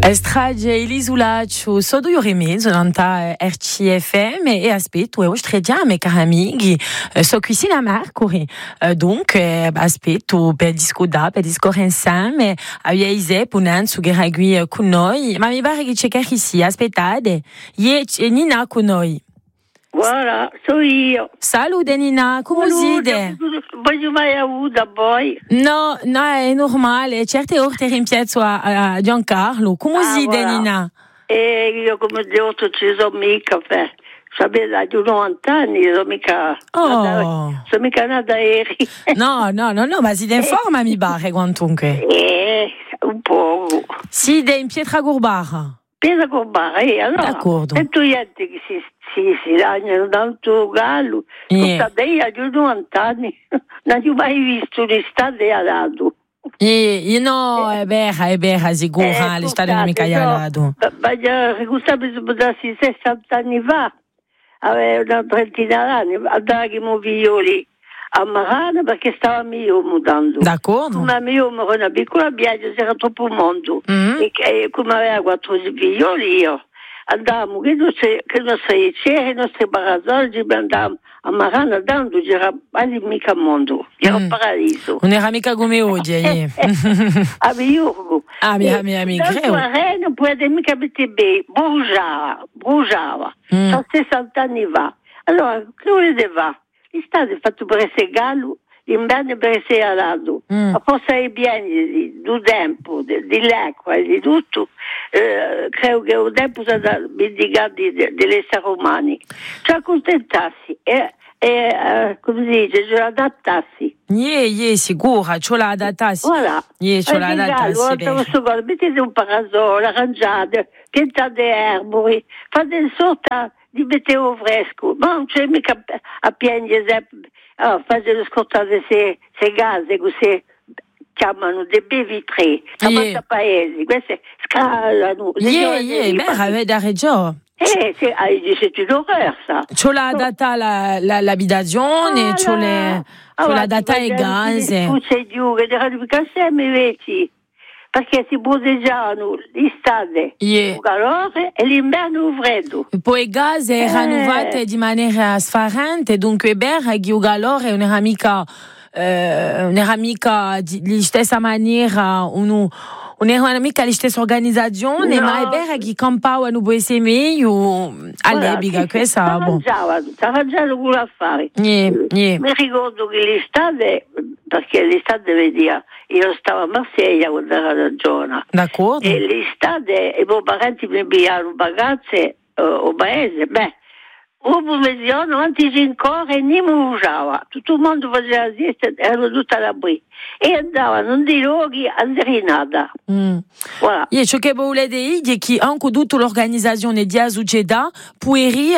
Strage l'isolaccio so due ore e mezzo nanta RCFM e aspetto oggi me cari amici so qui a Mercury donc aspetto per discorrere insieme a Iese punenzo che ragui con noi ma mi pare che c'è che sia aspettate e Nina con noi. Guarda, sono io. Salute Nina, come siete? Voglio mai avuto poi? No, è normale. Certe ore in piazza a Giancarlo. Come siete Nina? Io come detto ci sono mica, sapete, di 90 anni sono mica nata ieri. No, ma siete in forma mi pare quantunque. Un po'. Siete in Pietra Gorbara? Pietra Gorbara, allora. D'accordo. E tu gente che si lagnano tanto gallo, tutta lei ha 90 anni, non ho mai visto l'estate a lato. No, è vera, sicuro, l'estate non mica a lato. Ma ricordo 60 anni fa, aveva una trentina d'anni, andava con i figlioli a Marana perché stava mio mutando. D'accordo. Come mio era una piccola viaggio, c'era troppo mondo. E come aveva 4 figlioli io. Andavamo che non c'era i nostri barazzoli, andavamo a Marana andando, c'era quasi mica mondo, era un paradiso. Non era mica come oggi, a Miurgo. Mi creo. La reina non può mica mettere bruciava, sono 60 anni fa. Allora, che voleva? L'estate è fatto per essere gallo, l'inverno per essere alato, a forza dei beni, del tempo, dell'acqua e di tutto, credo che il tempo sia da vendicare dell'essere umani. Cioè accontentarsi e come si dice, cioè adattarsi. Sicura, ce l'ha adattarsi. Voilà. Ce l'ha adattarsi. Mettete un parasole, arrangiate, piantate erbori, fate in sorta di meteo fresco, ma non c'è mica a piangere. Fate scortare se case così chiamano dei bevitré a molti paesi, queste scalano. Avete ragione. C'est une horreur ça. C'ho la data l'abitazione, c'ho la data e gas. C'è giù che devono insieme invece. Perché si proteggiano l'estate il calore e l'inverno freddo. Poi il gas è rinnovato di maniera sfarrante, dunque che il calore non era mica di stessa maniera, non era mica la stessa organizzazione, ma è vero che campavano insieme all'epoca, questa s'arrangiavano con l'affare. Mi ricordo che l'estate, perché l'estate vedeva, io stavo a Marsiglia quando ero da giovane. D'accordo. E l'estate i miei parenti mi inviavano vacanze al paese, un pomeriggio anche ancora e non mi usava. Tutto il mondo faceva la siesta, erano tutti alla brì. E andavano di luoghi a nada. Voilà. Ciò che volete dire è che anche tutta l'organizzazione di Azuceda può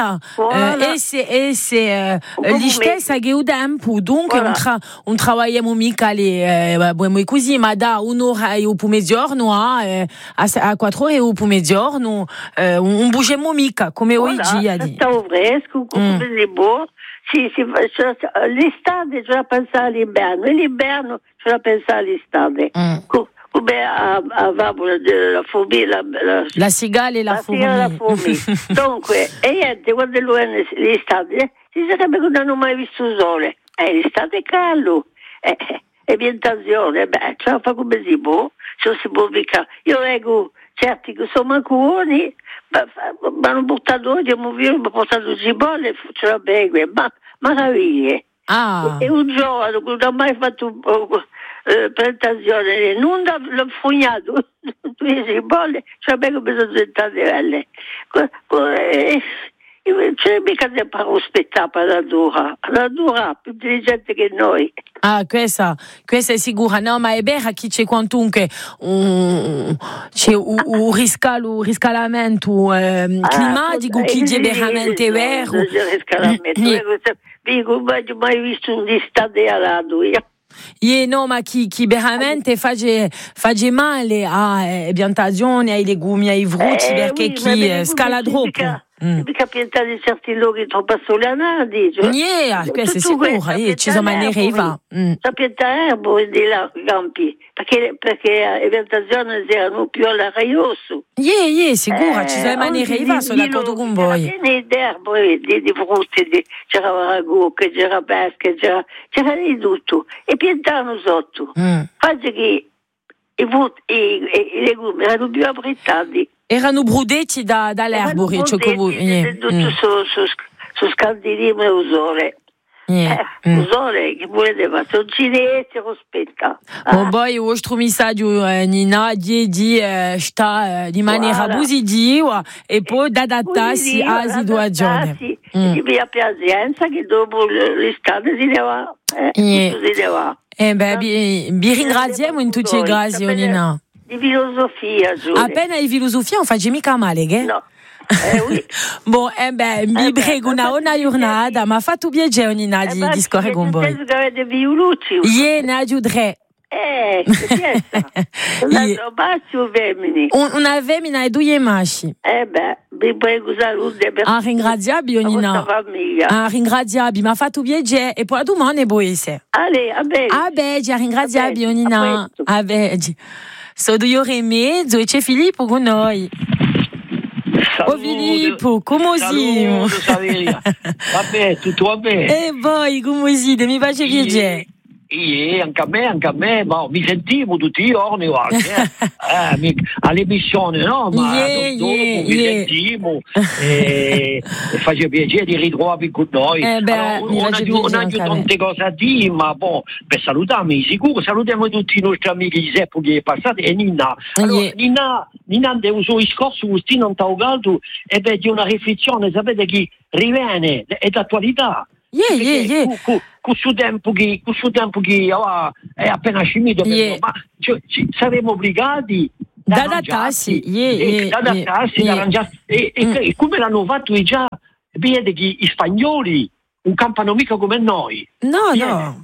essere gli stessi che il tempo. Dunque non lavoriamo mica così, ma da un'ora e un pomeriggio a 4 ore e un pomeriggio non bougiamo mica, come oggi. Stavo fresco, come si può. Sì, l'estate ce la pensa all'inverno e l'inverno ce la pensa all'estate. Come avevamo la fumia, la cigale e la fumia. Dunque, quando lui è l'estate, si sarebbe che non hanno mai visto il sole. L'estate è caldo, è piantazione, ce la fa come si può, se si può mica. Io leggo certi che sono manconi, mi hanno portato oggi, mi hanno portato cipolle, ce la bevo, ma meraviglie. E un giovane che non ha mai fatto presentazione, non l'ho fognato, 2 cipolle, ce la bevo per diventare belle. C'è mica tempo a spettacolo la dura, più intelligente che noi. Questa è sicura, no, ma è vero che c'è quantunque c'è un riscalamento climatico che è veramente vero. Dico, non ho mai visto un'estate a lato. No, ma chi veramente fa male a piantagioni, ai legumi, ai frutti, perché chi scala troppo. Mi capita di certi luoghi troppo solenati. Questo è sicuro, ci sono maniere va. Capita erbo di là campi, perché le piantagioni erano più alla raioso. Sicuro, ci sono maniere va, sono d'accordo con voi. C'era d'erbo, di frutti, c'era ragù, c'era pesca, c'era di tutto. E piantavano sotto. Quasi che i legumi erano più apprezzati. Erano brudetti dall'erbore, su scaldini e usole. Usole che voleva, sono cinesi, rispetta. Poi vostro messaggio, Nina, di maniera positiva e poi da adattarsi a situazione. Di mia pazienza che dopo l'estate si deve vi ringraziamo in tutti i casi, Nina. Di filosofia, Giulia. Appena di filosofia non faccio mica male, che? No. Mi prego una giornata, ma fa tu piacere, Nina, di discorrere con voi. Avete violucci. Ne aggiungerei. Una femmina e due maschi. Vi prego salute per ringraziabile, Nina. Ringraziabile, ma fa tu piacere e poi a domani può essere. A beh, ringraziabile, Nina. A beh. Sono 2 ore e mezzo e c'è Filippo con noi. Filippo, come siamo? Vabbè, tutto va bene. E voi, come siete? Mi piace piacere. Anche a me, ma mi sentivo tutti i giorni, all'emissione, no? Ma dopo mi sentivo e faceva piacere di ritrovarvi con noi. Non ho tante cose a dire, ma per salutarmi, sicuro salutiamo tutti i nostri amici di Seppo che è passato e Nina. Allora, Nina devo suo discorso, Agostino Antaugaldo, e di una riflessione, sapete che riviene, è d'attualità. Questo tempo che è appena scimito, ma saremo obbligati da adattarsi, da arrangiarsi e come l'hanno fatto già, vede che gli spagnoli non campano mica come noi. No.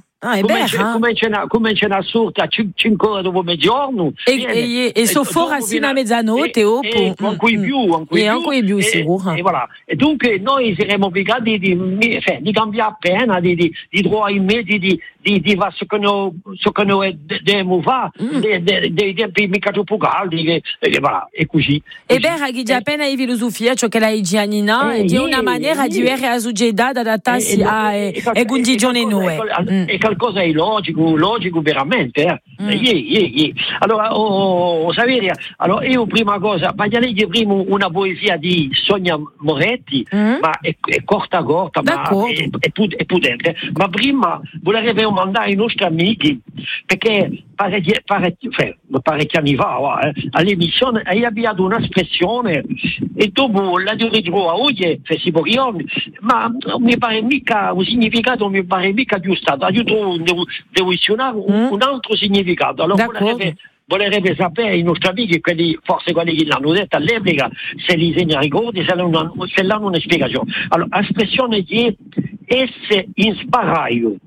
Come c'è una sorta 5 ore dopo mezzogiorno e so fuori sino a mezzanotte e ancora in più sicuro. E dunque noi saremo obbligati di cambiare appena di trovare i mezzi di fare ciò che noi dobbiamo fare dei tempi mica troppo caldi e così. E beh, già appena in filosofia ciò che lei dice a Nina di una maniera diversa a società da adattarsi a condizioni nuove. Qualcosa è logico veramente. Allora, Saveria, io prima cosa, voglio leggere prima una poesia di Sonia Moretti, ma è corta, ma è potente. Ma prima volevo mandare ai nostri amici, perché parecchi anni fa all'emissione hai avviato un'espressione e dopo la ritrovo oggi, ma mi pare mica un significato, mi pare mica giusto. Devo dizionare un altro significato. Allora volerebbe sapere i nostri amici, forse quelli che l'hanno detto all'epoca, se li segna ricordi, se l'hanno una spiegazione. Allora, l'espressione di esse in sparaio.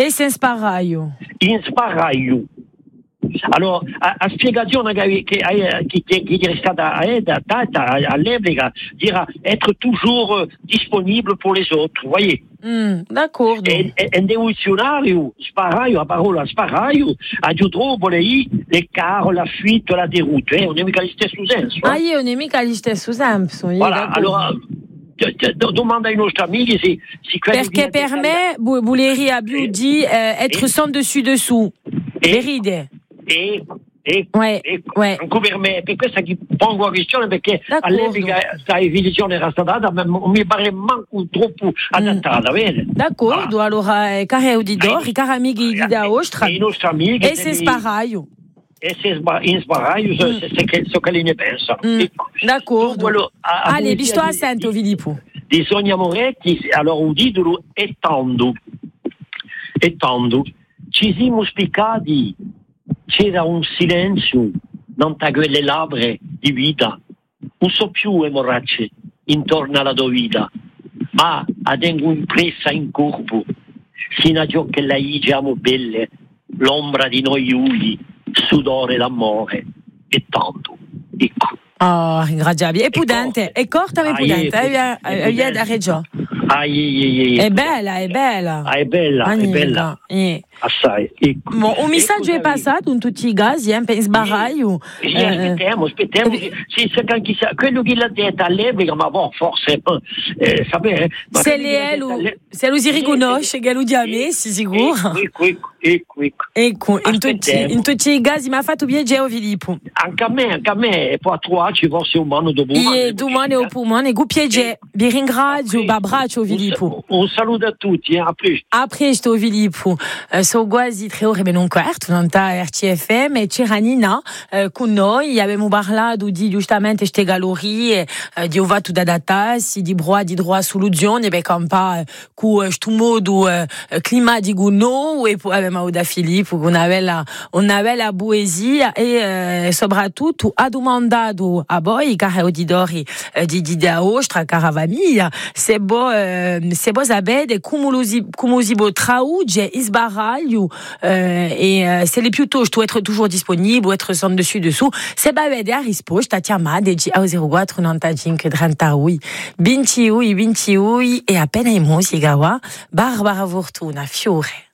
Allora, la spiegazione che è stata data all'epoca dirà être toujours disponible pour les autres, voyez? D'accordo. E nel dizionario, sparaio, la parola sparaio, aggiungo le caro, la fuite, la déroute, non è mica lo stesso senso. Non è mica lo stesso senso. Voilà, allora domanda ai nostri amici se perché per me voleria più di être sans dessus dessous. Veride. Anche per me, per questo che pongo la questione, perché all'epoca questa definizione era stata data, ma non mi pare manco troppo adattata, bene? D'accordo, allora cari auditori, cari amici di da Ostra, i nostri amici e se sparaio. E se in sparaio, so che li ne pensa. D'accordo. Allez, visto a sento, Filippo. Di Sonia Moretti, allora un titolo è tondo. Ci siamo spiccati, c'era un silenzio, non da quelle labbra di vita, non so più emorracce intorno alla tua vita, ma tengo impressa in corpo, sino a ciò che la diciamo belle, l'ombra di noi uli, sudore d'amore e tanto. Ecco. Oh, ringraziabile. E pudente, è corta ma pudente, è da Reggio. È bella, è bella. È bella. Assai. Un messaggio è passato in tutti i casi, per sbaraglio. Aspettiamo. Sì, quello che l'ha detto all'epoca, ma forse sapere. Se lo si riconosce che lo diamo, si sicuro. Ecco, in tutti i casi mi ha fatto piacere, Filippo. Anche a me, e poi a trovarci forse un mano dopo domani o pulmone, gu piacere. Vi ringrazio, abbraccio, Filippo. Un saluto a tutti, a presto. A presto, Filippo. So quasi 3 ore meno un quarto, non sta RCFM, e c'era Nina con noi, abbiamo parlato di giustamente queste calorie, di ovato da datarsi, di droit soluzione, perché un po' con questo modo climatico no, e poi abbiamo da Filippo, una bella poesia, e soprattutto ha domandato a voi, cari auditori di da Ostra, cara famiglia, se voi sapete come si può traduce in sbaraglio, e se le piuttosto être toujours disponible, être sans dessous, se va vedere la risposta, chiamate al 04 95 38 28 28 e appena in musica, Barbara Fortuna, Fiore.